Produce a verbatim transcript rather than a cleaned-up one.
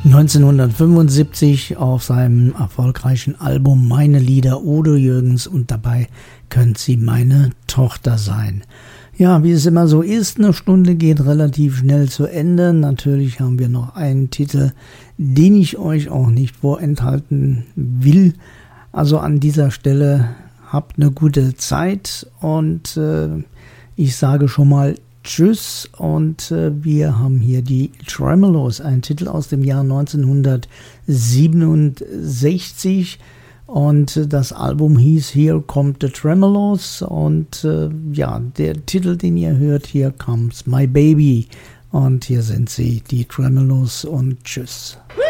neunzehnhundertfünfundsiebzig auf seinem erfolgreichen Album Meine Lieder, Udo Jürgens, und dabei könnt sie meine Tochter sein. Ja, wie es immer so ist, eine Stunde geht relativ schnell zu Ende. Natürlich haben wir noch einen Titel, den ich euch auch nicht vorenthalten will. Also an dieser Stelle habt eine gute Zeit und äh, ich sage schon mal Tschüss, und äh, wir haben hier die Tremeloes, ein Titel aus dem Jahr neunzehnhundertsiebenundsechzig, und äh, das Album hieß Here Come the Tremeloes, und äh, ja, der Titel, den ihr hört, Here Comes My Baby, und hier sind sie, die Tremeloes, und Tschüss.